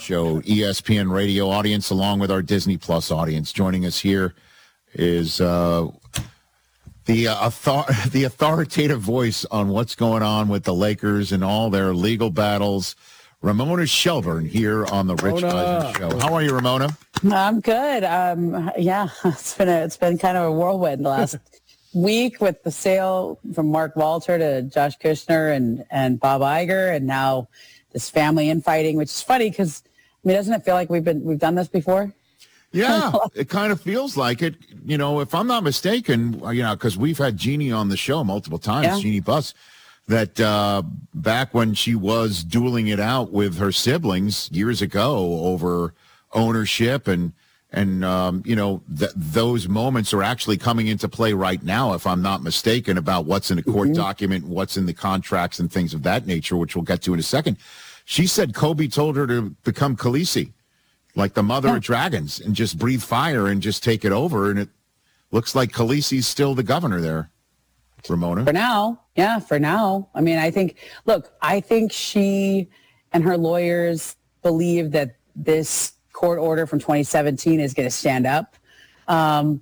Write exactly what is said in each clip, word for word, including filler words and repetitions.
Show, E S P N radio audience, along with our Disney Plus audience. Joining us here is uh, the uh, author- the authoritative voice on what's going on with the Lakers and all their legal battles, Ramona Shelburne, here on the Rich Eisen Show. How are you, Ramona? I'm good. Um, yeah, it's been a, it's been kind of a whirlwind the last week with the sale from Mark Walter to Josh Kushner and, and Bob Iger, and now this family infighting, which is funny because, I mean, doesn't it feel like we've been we've done this before? Yeah, it kind of feels like it. You know, if I'm not mistaken, you know, because we've had Jeannie on the show multiple times, yeah. Jeannie Buss, that uh, back when she was dueling it out with her siblings years ago over ownership and, and um, you know, th- those moments are actually coming into play right now, if I'm not mistaken, about what's in a court mm-hmm. document, what's in the contracts and things of that nature, which we'll get to in a second. She said Kobe told her to become Khaleesi, like the mother yeah. of dragons, and just breathe fire and just take it over. And it looks like Khaleesi's still the governor there, Ramona. For now. Yeah, for now. I mean, I think, look, I think she and her lawyers believe that this court order from twenty seventeen is going to stand up. Um,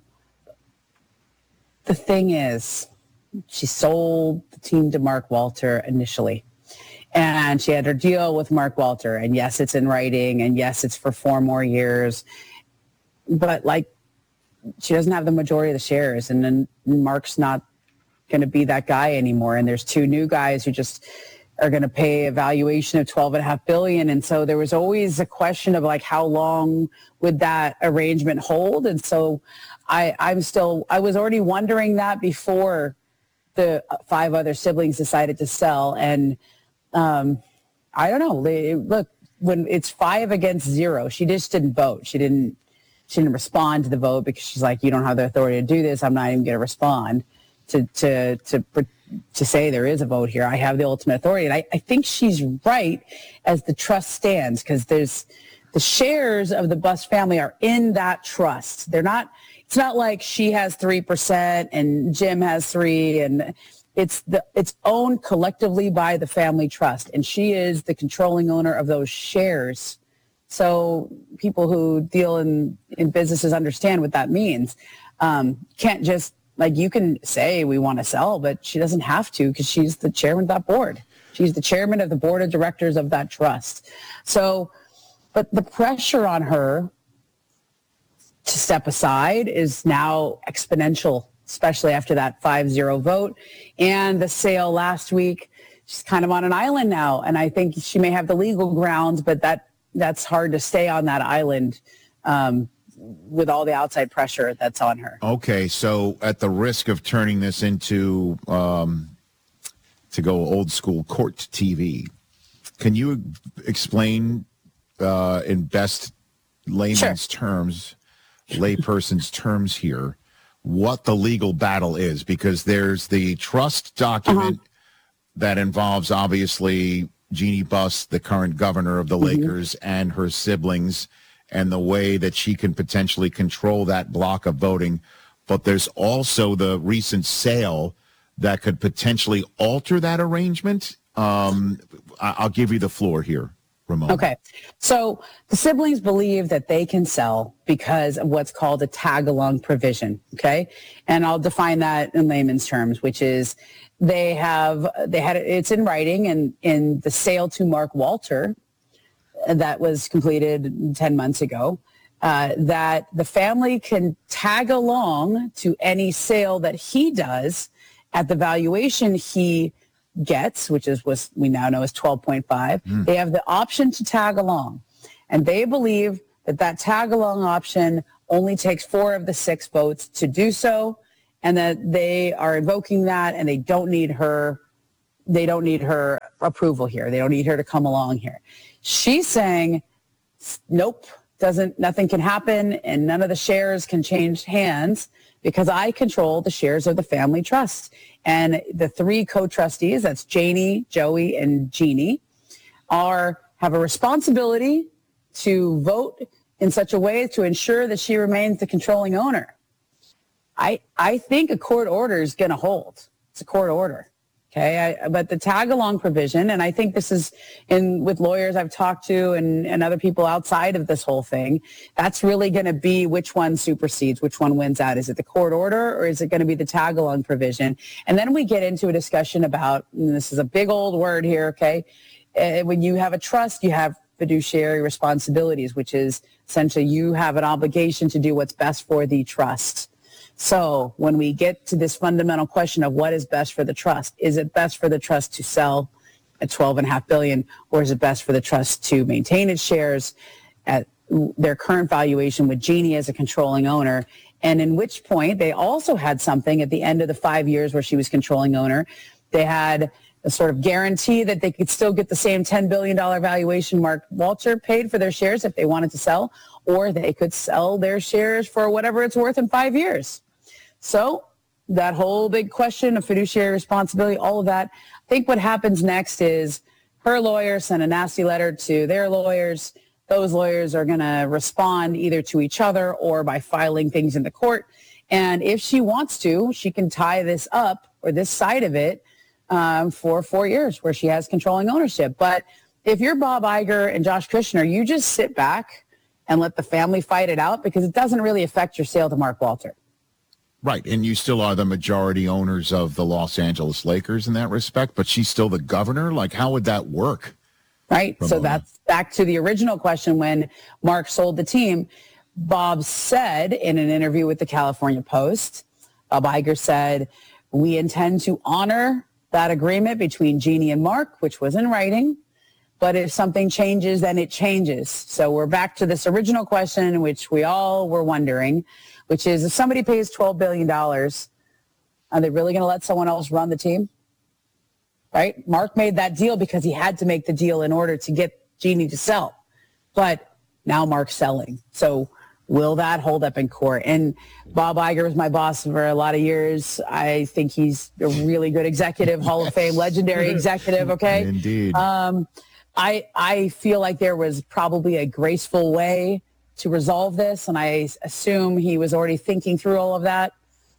the thing is, she sold the team to Mark Walter initially. And she had her deal with Mark Walter. And yes, it's in writing. And yes, it's for four more years. But, like, she doesn't have the majority of the shares. And then Mark's not going to be that guy anymore. And there's two new guys who just are going to pay a valuation of twelve and a half billion. And so there was always a question of, like, how long would that arrangement hold? And so I, I'm still, I was already wondering that before the five other siblings decided to sell. And Um, I don't know. They, look, when it's five against zero, she just didn't vote. She didn't. She didn't respond to the vote because she's like, "You don't have the authority to do this. I'm not even going to respond to to to to say there is a vote here. I have the ultimate authority." And I, I think she's right as the trust stands, because there's the shares of the Buss family are in that trust. They're not. It's not like she has three percent and Jim has three and. It's the it's owned collectively by the family trust, and she is the controlling owner of those shares. So people who deal in, in businesses understand what that means. Um, can't just, like, you can say we want to sell, but she doesn't have to, because she's the chairman of that board. She's the chairman of the board of directors of that trust. So, but the pressure on her to step aside is now exponential, especially after that five zero vote and the sale last week. She's kind of on an island now, and I think she may have the legal grounds, but that that's hard to stay on that island um, with all the outside pressure that's on her. Okay, so at the risk of turning this into, um, to go old school, court T V, can you explain uh, in best layman's sure. terms, layperson's terms here, what the legal battle is? Because there's the trust document uh-huh. that involves, obviously, Jeannie Buss, the current governor of the mm-hmm. Lakers, and her siblings, and the way that she can potentially control that block of voting. But there's also the recent sale that could potentially alter that arrangement. Um, I'll give you the floor here, Ramona. Okay. So the siblings believe that they can sell because of what's called a tag-along provision, okay? And I'll define that in layman's terms, which is they have, they had, it's in writing, and in the sale to Mark Walter that was completed ten months ago, uh, that the family can tag along to any sale that he does at the valuation he gets, which is what we now know is twelve point five. Mm. They have the option to tag along, and they believe that that tag along option only takes four of the six votes to do so, and that they are invoking that, and they don't need her they don't need her approval here. They don't need her to come along here. She's saying, nope, doesn't nothing can happen, and none of the shares can change hands, because I control the shares of the family trust. And the three co-trustees, that's Janie, Joey, and Jeannie, are have a responsibility to vote in such a way to ensure that she remains the controlling owner. I I think a court order is going to hold. It's a court order. Okay, I, but the tag along provision, and I think this is in with lawyers I've talked to and, and other people outside of this whole thing, that's really going to be which one supersedes, which one wins out. Is it the court order or is it going to be the tag along provision? And then we get into a discussion about, and this is a big old word here, okay, uh, when you have a trust, you have fiduciary responsibilities, which is essentially you have an obligation to do what's best for the trust. So when we get to this fundamental question of what is best for the trust, is it best for the trust to sell at twelve and a half billion, or is it best for the trust to maintain its shares at their current valuation with Jeannie as a controlling owner? And in which point they also had something at the end of the five years where she was controlling owner. They had a sort of guarantee that they could still get the same ten billion dollars valuation Mark Walter paid for their shares if they wanted to sell, or they could sell their shares for whatever it's worth in five years. So that whole big question of fiduciary responsibility, all of that, I think what happens next is her lawyer sent a nasty letter to their lawyers. Those lawyers are going to respond either to each other or by filing things in the court. And if she wants to, she can tie this up, or this side of it, um, for four years where she has controlling ownership. But if you're Bob Iger and Josh Kushner, you just sit back and let the family fight it out, because it doesn't really affect your sale to Mark Walter. Right, and you still are the majority owners of the Los Angeles Lakers in that respect, but she's still the governor? Like, how would that work? Right, Ramona? So that's back to the original question when Mark sold the team. Bob said in an interview with the California Post, Bob Iger said, we intend to honor that agreement between Jeannie and Mark, which was in writing, but if something changes, then it changes. So we're back to this original question, which we all were wondering, which is if somebody pays twelve billion dollars, are they really going to let someone else run the team? Right? Mark made that deal because he had to make the deal in order to get Jeannie to sell. But now Mark's selling. So will that hold up in court? And Bob Iger was my boss for a lot of years. I think he's a really good executive, Hall of Fame, legendary executive, okay? Indeed. Um, I, I feel like there was probably a graceful way to resolve this, and I assume he was already thinking through all of that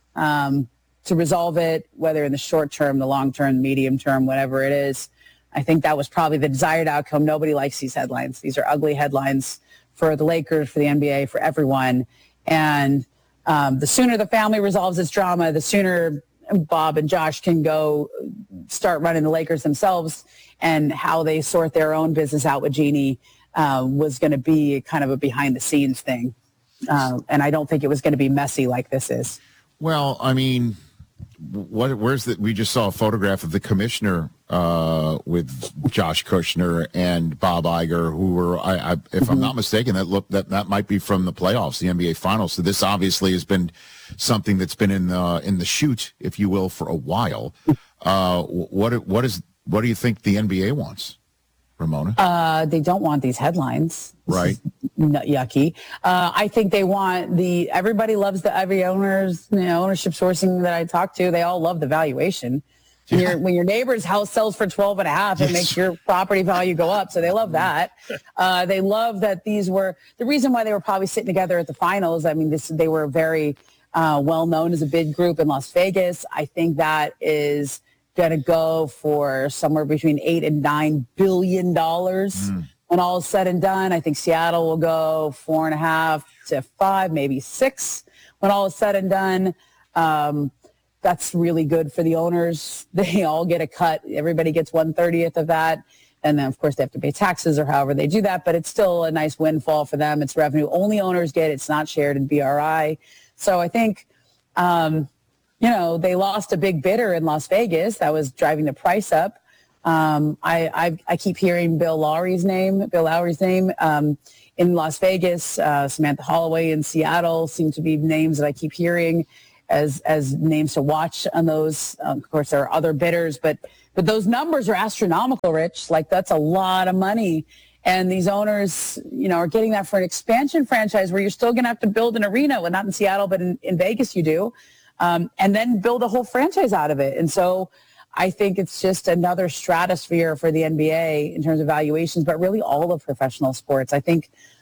um, to resolve it, whether in the short term, the long term, medium term, whatever it is. I think that was probably the desired outcome. Nobody likes these headlines. These are ugly headlines for the Lakers, for the N B A, for everyone. And um, the sooner the family resolves its drama, the sooner Bob and Josh can go start running the Lakers themselves, and how they sort their own business out with Jeannie Uh, was going to be kind of a behind-the-scenes thing. Uh, and I don't think it was going to be messy like this is. Well, I mean, what? Where's the? We just saw a photograph of the commissioner uh, with Josh Kushner and Bob Iger, who were, I, I, if mm-hmm. I'm not mistaken, that look that that might be from the playoffs, the N B A Finals. So this obviously has been something that's been in the in the chute, if you will, for a while. Uh, what what is what do you think the N B A wants, Ramona? Uh, they don't want these headlines. Right. N- yucky. Uh, I think they want the, everybody loves the, every owner's, you know, ownership sourcing that I talk to, they all love the valuation. When, Yeah. your, when your neighbor's house sells for twelve and a half, it Yes. makes your property value go up. So they love that. Uh, they love that these were, the reason why they were probably sitting together at the finals, I mean, this, they were very uh, well known as a big group in Las Vegas. I think that is going to go for somewhere between eight and nine billion dollars mm. when all is said and done. I think Seattle will go four and a half to five, maybe six when all is said and done. Um, that's really good for the owners. They all get a cut. Everybody gets one thirtieth of that. And then, of course, they have to pay taxes or however they do that. But it's still a nice windfall for them. It's revenue only owners get. It's not shared in B R I. So I think, um, you know, they lost a big bidder in Las Vegas that was driving the price up. Um, I, I I keep hearing Bill Lowry's name, Bill Lowry's name um, in Las Vegas. Uh, Samantha Holloway in Seattle seem to be names that I keep hearing as as names to watch on those. Um, of course, there are other bidders, but but those numbers are astronomical, Rich. Like, that's a lot of money. And these owners, you know, are getting that for an expansion franchise where you're still going to have to build an arena. Well, not in Seattle, but in, in Vegas you do. Um, and then build a whole franchise out of it. And so I think it's just another stratosphere for the N B A in terms of valuations, but really all of professional sports. I think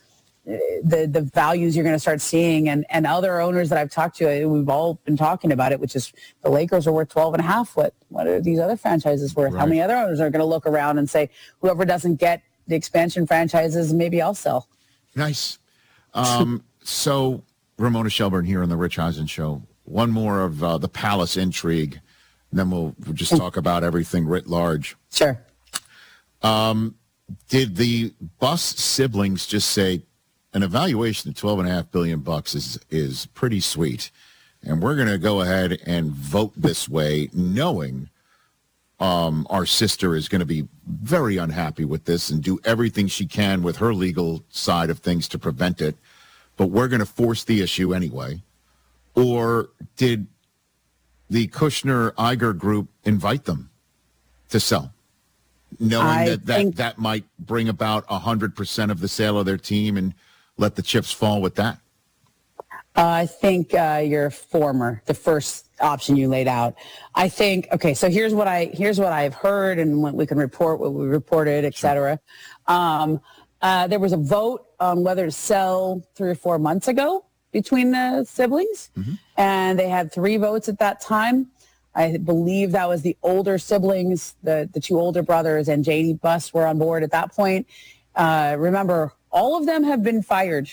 the the values you're going to start seeing, and and other owners that I've talked to, we've all been talking about it, which is the Lakers are worth twelve and a half. What what are these other franchises worth? Right. How many other owners are going to look around and say, whoever doesn't get the expansion franchises, maybe I'll sell. Nice. Um, so Ramona Shelburne here on the Rich Eisen Show. One more of uh, the Palace intrigue, and then we'll, we'll just talk about everything writ large. Sure. Um, did the Buss siblings just say an evaluation of twelve and a half billion bucks is is pretty sweet, and we're going to go ahead and vote this way, knowing um, our sister is going to be very unhappy with this and do everything she can with her legal side of things to prevent it, but we're going to force the issue anyway? Or did the Kushner-Iger group invite them to sell, knowing I that that, think- that might bring about one hundred percent of the sale of their team and let the chips fall with that? Uh, I think uh, your former, the first option you laid out. I think, okay, so here's what I here's what I've heard and what we can report, what we reported, et cetera. Um, uh, there was a vote on whether to sell three or four months ago between the siblings, mm-hmm. and they had three votes at that time. I believe that was the older siblings, the, the two older brothers, and Janie Buss were on board at that point. Uh, remember, all of them have been fired.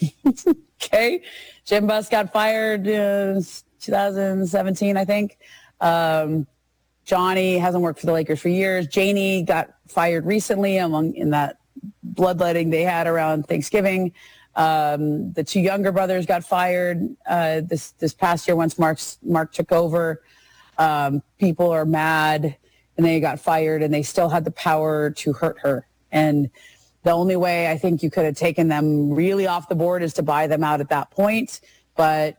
Okay. Jim Buss got fired uh, two thousand seventeen, I think. Um, Johnny hasn't worked for the Lakers for years. Janie got fired recently among in that bloodletting they had around Thanksgiving. Um, the two younger brothers got fired uh, this this past year once Mark's, Mark took over. Um, people are mad, and they got fired, and they still had the power to hurt her. And the only way I think you could have taken them really off the board is to buy them out at that point. But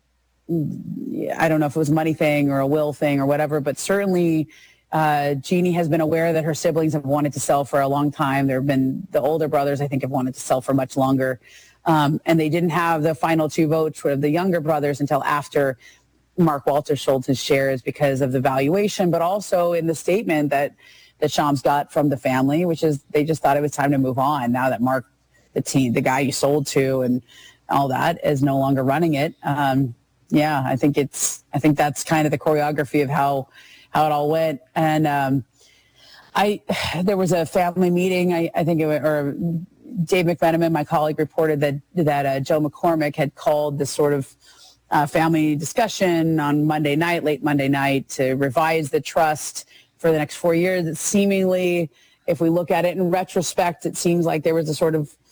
I don't know if it was a money thing or a will thing or whatever, but certainly uh, Jeannie has been aware that her siblings have wanted to sell for a long time. There have been the older brothers, I think, have wanted to sell for much longer. Um, and they didn't have the final two votes for the younger brothers until after Mark Walters sold his shares because of the valuation, but also in the statement that that Shams got from the family, which is they just thought it was time to move on now that Mark, the team, the guy you sold to and all that, is no longer running it. Um, yeah, I think it's, I think that's kind of the choreography of how, how it all went. And um, I, there was a family meeting, I, I think it was, or Dave McMenamin, my colleague, reported that, that uh, Joe McCormick had called this sort of uh, family discussion on Monday night, late Monday night, to revise the trust for the next four years. It seemingly, if we look at it in retrospect, it seems like there was a sort of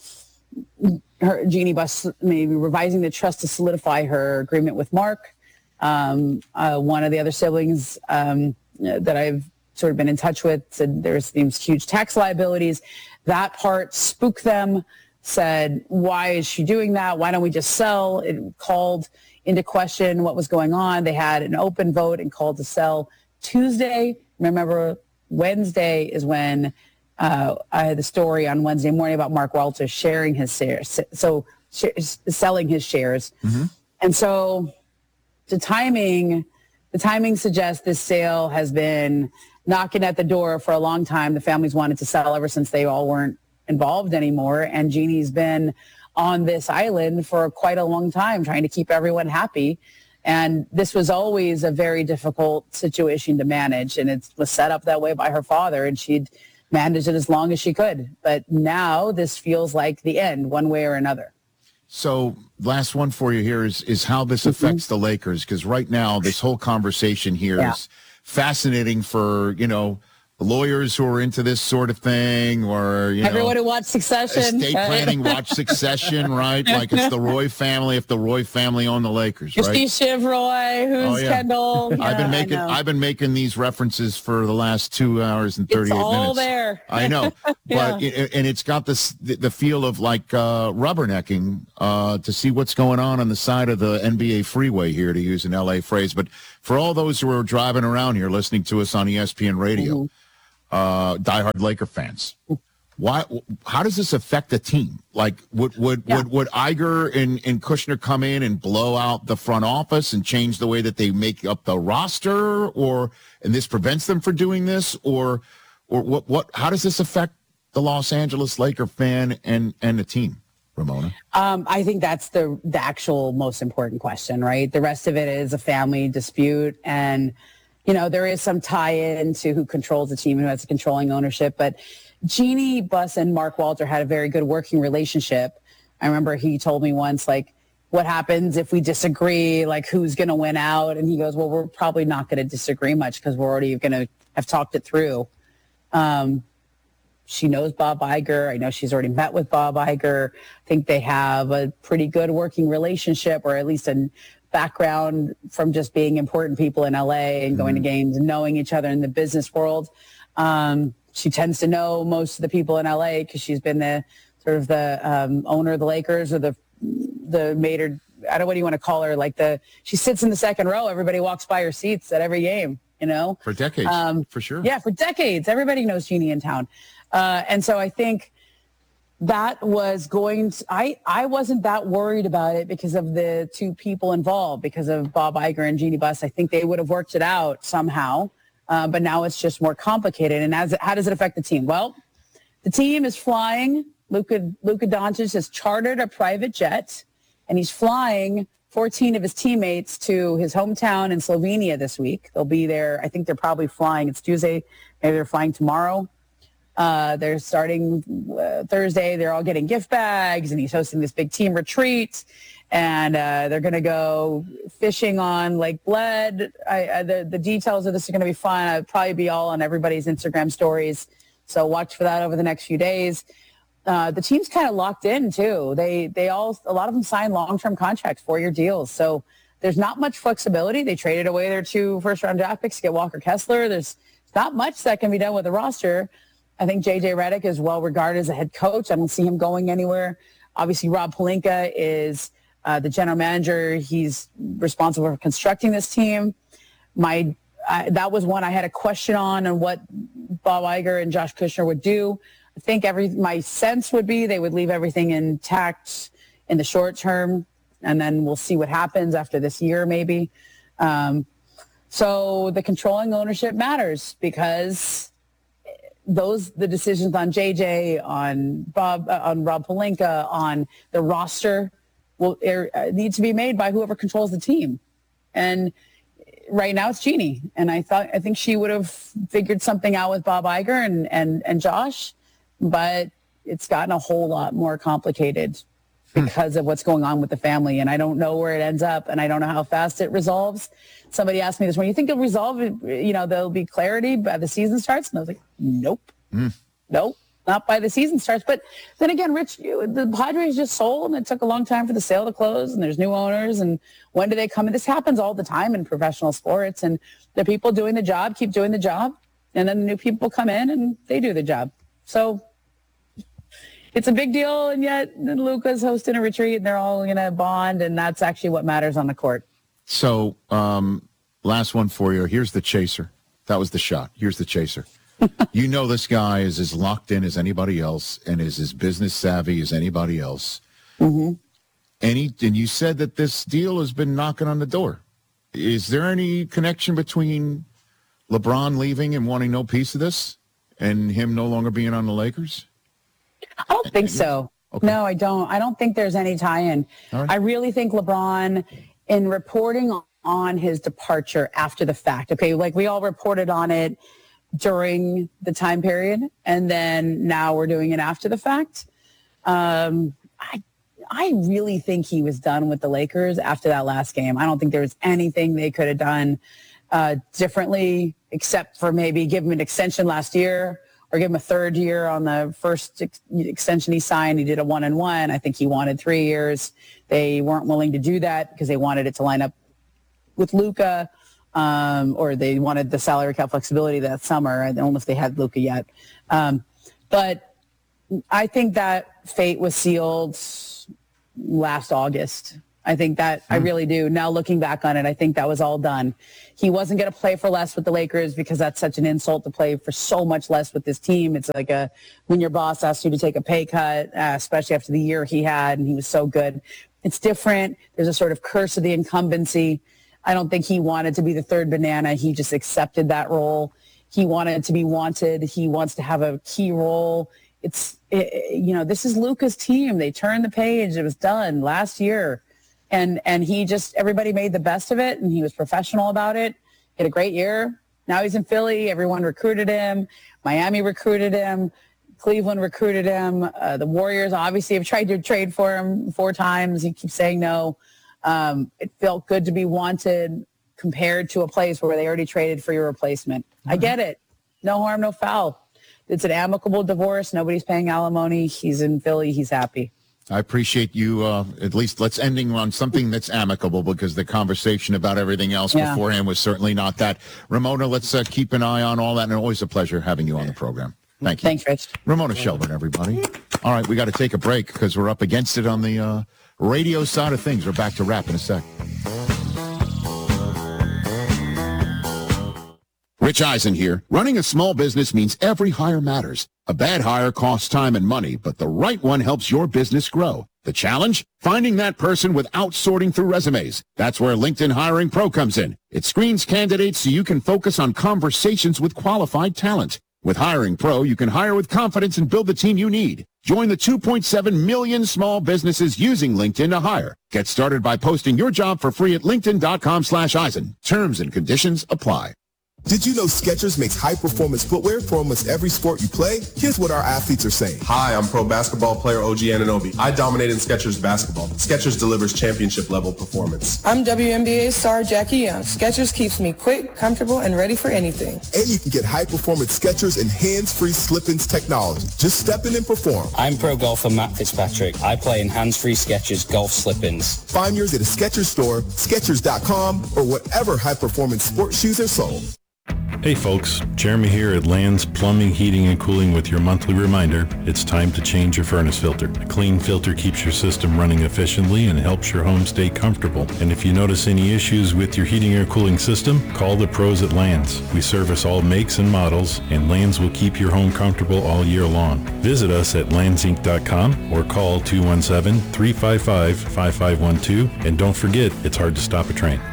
her Jeannie Buss maybe revising the trust to solidify her agreement with Mark. Um, uh, one of the other siblings um, that I've sort of been in touch with said there's these huge tax liabilities. That part spooked them, said, why is she doing that? Why don't we just sell? It called into question what was going on. They had an open vote and called to sell Tuesday. Remember, Wednesday is when uh, I had the story on Wednesday morning about Mark Walters sharing his shares, so sh- selling his shares. Mm-hmm. And so the timing, the timing suggests this sale has been knocking at the door for a long time. The families wanted to sell ever since they all weren't involved anymore. And Jeannie's been on this island for quite a long time trying to keep everyone happy. And this was always a very difficult situation to manage. And it was set up that way by her father, and she'd managed it as long as she could. But now this feels like the end, one way or another. So last one for you here is, is how this affects mm-hmm. the Lakers. Because right now, this whole conversation here yeah. is fascinating for, you know, lawyers who are into this sort of thing, or you everyone know, who watched Succession, estate planning, watch Succession, right? Like it's the Roy family. If the Roy family own the Lakers, right? Steve Shiv Roy, who's oh, yeah. Kendall. Yeah, I've been making I've been making these references for the last two hours and thirty-eight it's all minutes. there. I know, but yeah. it, and it's got this the, the feel of like uh, rubbernecking uh, to see what's going on on the side of the N B A freeway here, to use an L A phrase. But for all those who are driving around here listening to us on E S P N Radio. Mm-hmm. Uh, diehard Laker fans. Why? How does this affect the team? Like, would would yeah. would, would Iger and, and Kushner come in and blow out the front office and change the way that they make up the roster, or and this prevents them from doing this, or or what? What? How does this affect the Los Angeles Laker fan and and the team? Ramona? Um, I think that's the the actual most important question, right? The rest of it is a family dispute, and you know there is some tie-in to who controls the team, who has the controlling ownership. But Jeannie Buss and Mark Walter had a very good working relationship. I remember he told me once, like, what happens if we disagree? Like, who's going to win out? And he goes, well, we're probably not going to disagree much because we're already going to have talked it through. Um, she knows Bob Iger. I know she's already met with Bob Iger. I think they have a pretty good working relationship, or at least a background from just being important people in L A and going mm-hmm. to games and knowing each other in the business world. Um, she tends to know most of the people in L A because she's been the sort of the um, owner of the Lakers, or the the mater, I don't know what do you want to call her, like the, she sits in the second row. Everybody walks by her seats at every game, you know? For decades, um, for sure. Yeah, for decades. Everybody knows Jeannie in town. Uh, and so I think that was going to, I, I wasn't that worried about it because of the two people involved, because of Bob Iger and Jeannie Buss. I think they would have worked it out somehow, uh, but now it's just more complicated. And as, how does it affect the team? Well, the team is flying. Luka, Luka Doncic has chartered a private jet, and he's flying fourteen of his teammates to his hometown in Slovenia this week. They'll be there. I think they're probably flying. It's Tuesday. Maybe they're flying tomorrow. Uh, they're starting uh, Thursday. They're all getting gift bags, and he's hosting this big team retreat. And uh, they're going to go fishing on Lake Bled. I, I, the, the details of this are going to be fun. I'll probably be all on everybody's Instagram stories. So watch for that over the next few days. Uh, the team's kind of locked in too. They they all a lot of them signed long-term contracts, four-year deals. So there's not much flexibility. They traded away their two first-round draft picks to get Walker Kessler. There's not much that can be done with the roster. I think J J Redick is well regarded as a head coach. I don't see him going anywhere. Obviously, Rob Pelinka is uh, the general manager. He's responsible for constructing this team. My I, that was one I had a question on and what Bob Iger and Josh Kushner would do. I think every my sense would be they would leave everything intact in the short term, and then we'll see what happens after this year, maybe. Um, so the controlling ownership matters because those the decisions on J J, on Bob, uh, on Rob Pelinka, on the roster will er, need to be made by whoever controls the team, and right now it's Jeannie, and I thought I think she would have figured something out with Bob Iger and and and Josh. But it's gotten a whole lot more complicated because of what's going on with the family. And I don't know where it ends up, and I don't know how fast it resolves. Somebody asked me this morning, you think it'll resolve it? You know, there'll be clarity by the season starts? And I was like, nope. Mm. Nope, not by the season starts. But then again, Rich, you, the Padres just sold, and it took a long time for the sale to close, and there's new owners. And when do they come in? This happens all the time in professional sports. And the people doing the job keep doing the job, and then the new people come in, and they do the job. So it's a big deal, and yet Luka's hosting a retreat, and they're all going to bond, and that's actually what matters on the court. So, um, last one for you. Here's the chaser. That was the shot. Here's the chaser. You know this guy is as locked in as anybody else and is as business savvy as anybody else. Mm-hmm. And, he, and you said that this deal has been knocking on the door. Is there any connection between LeBron leaving and wanting no piece of this and him no longer being on the Lakers? I don't think so. Okay. No, I don't. I don't think there's any tie-in. Right. I really think LeBron, in reporting on his departure after the fact, okay, like we all reported on it during the time period, and then now we're doing it after the fact. Um, I I really think he was done with the Lakers after that last game. I don't think there was anything they could have done uh, differently, except for maybe give him an extension last year, or give him a third year on the first ex- extension he signed. He did a one and one. I think he wanted three years. They weren't willing to do that because they wanted it to line up with Luka, um, or they wanted the salary cap flexibility that summer. I don't know if they had Luka yet. Um, but I think that fate was sealed last August. I think that mm. I really do. Now looking back on it, I think that was all done. He wasn't going to play for less with the Lakers because that's such an insult to play for so much less with this team. It's like a when your boss asks you to take a pay cut, uh, especially after the year he had, and he was so good. It's different. There's a sort of curse of the incumbency. I don't think he wanted to be the third banana. He just accepted that role. He wanted to be wanted. He wants to have a key role It's, it, you know, this is Luka's team. They turned the page. It was done last year. And, and he just, everybody made the best of it, and he was professional about it. He had a great year. Now he's in Philly. Everyone recruited him. Miami recruited him. Cleveland recruited him. Uh, the Warriors obviously have tried to trade for him four times. He keeps saying no. Um, it felt good to be wanted compared to a place where they already traded for your replacement. Mm-hmm. I get it. No harm, no foul. It's an amicable divorce. Nobody's paying alimony. He's in Philly. He's happy. I appreciate you, uh, at least let's ending on something that's amicable, because the conversation about everything else yeah. beforehand was certainly not that. Ramona, let's uh, keep an eye on all that, and always a pleasure having you on the program. Thank you. Thanks, Rich. Ramona Shelburne, everybody. All right, we got to take a break because we're up against it on the uh, radio side of things. We're back to wrap in a sec. Rich Eisen here. Running a small business means every hire matters. A bad hire costs time and money, but the right one helps your business grow. The challenge? Finding that person without sorting through resumes. That's where LinkedIn Hiring Pro comes in. It screens candidates so you can focus on conversations with qualified talent. With Hiring Pro, you can hire with confidence and build the team you need. Join the two point seven million small businesses using LinkedIn to hire. Get started by posting your job for free at linkedin.com slash Eisen. Terms and conditions apply. Did you know Skechers makes high-performance footwear for almost every sport you play? Here's what our athletes are saying. Hi, I'm pro basketball player O G Anunoby. I dominate in Skechers basketball. Skechers delivers championship-level performance. I'm W N B A star Jackie Young. Skechers keeps me quick, comfortable, and ready for anything. And you can get high-performance Skechers and hands-free slip-ins technology. Just step in and perform. I'm pro golfer Matt Fitzpatrick. I play in hands-free Skechers golf slip-ins. Find yours at a Skechers store, Skechers dot com, or whatever high-performance sports shoes are sold. Hey folks, Jeremy here at Land's Plumbing, Heating, and Cooling with your monthly reminder, it's time to change your furnace filter. A clean filter keeps your system running efficiently and helps your home stay comfortable. And if you notice any issues with your heating or cooling system, call the pros at Land's. We service all makes and models, and Land's will keep your home comfortable all year long. Visit us at lands inc dot com or call two one seven, three five five, five five one two. And don't forget, it's hard to stop a train.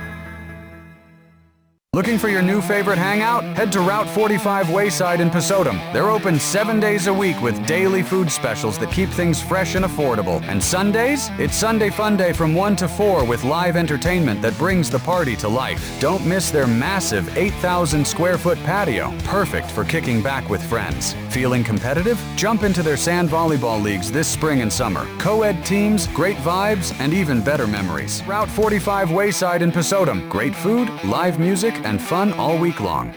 Looking for your new favorite hangout? Head to Route forty-five Wayside in Pasodum. They're open seven days a week with daily food specials that keep things fresh and affordable. And Sundays? It's Sunday Fun Day from one to four with live entertainment that brings the party to life. Don't miss their massive eight thousand square foot patio, perfect for kicking back with friends. Feeling competitive? Jump into their sand volleyball leagues this spring and summer. Co-ed teams, great vibes, and even better memories. Route forty-five Wayside in Pasodum. Great food, live music, and fun all week long.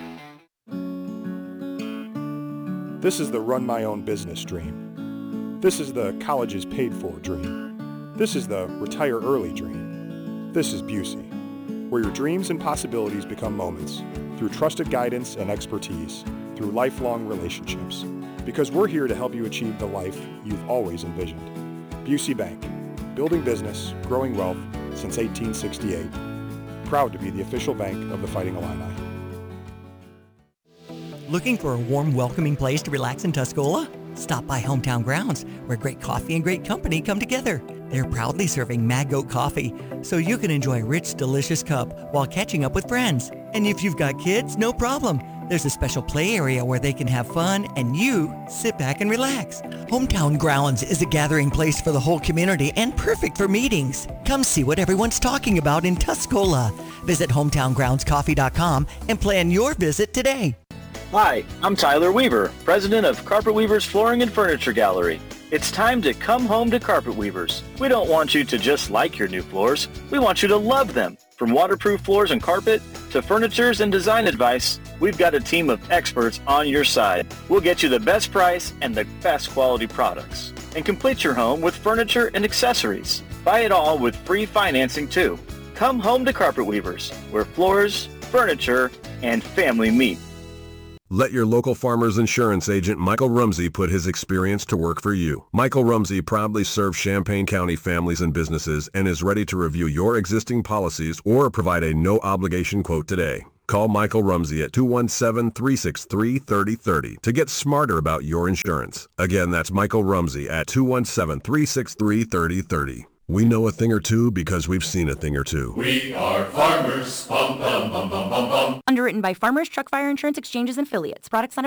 This is the run my own business dream. This is the college is paid for dream. This is the retire early dream. This is Busey, where your dreams and possibilities become moments through trusted guidance and expertise, through lifelong relationships. Because we're here to help you achieve the life you've always envisioned. Busey Bank, building business, growing wealth since eighteen sixty-eight. Proud to be the official bank of the Fighting Illini. Looking for a warm, welcoming place to relax in Tuscola? Stop by Hometown Grounds, where great coffee and great company come together. They're proudly serving Mad Goat coffee, so you can enjoy a rich, delicious cup while catching up with friends. And if you've got kids, no problem. There's a special play area where they can have fun and you sit back and relax. Hometown Grounds is a gathering place for the whole community and perfect for meetings. Come see what everyone's talking about in Tuscola. Visit hometown grounds coffee dot com and plan your visit today. Hi, I'm Tyler Weaver, president of Carpet Weavers Flooring and Furniture Gallery. It's time to come home to Carpet Weavers. We don't want you to just like your new floors. We want you to love them. From waterproof floors and carpet to furnitures and design advice, we've got a team of experts on your side. We'll get you the best price and the best quality products. And complete your home with furniture and accessories. Buy it all with free financing too. Come home to Carpet Weavers, where floors, furniture, and family meet. Let your local Farmers Insurance agent Michael Rumsey put his experience to work for you. Michael Rumsey proudly serves Champaign County families and businesses and is ready to review your existing policies or provide a no-obligation quote today. Call Michael Rumsey at two one seven, three six three, three zero three zero to get smarter about your insurance. Again, that's Michael Rumsey at two one seven, three six three, three zero three zero. We know a thing or two because we've seen a thing or two. We are farmers. Bum, bum, bum, bum, bum, bum. Underwritten by Farmers Truck Fire Insurance Exchanges and Affiliates. Products not